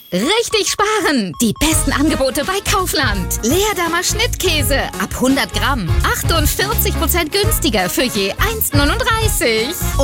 Richtig sparen! Die besten Angebote bei Kaufland. Leerdammer Schnittkäse ab 100 Gramm. 48% günstiger für je 1,39.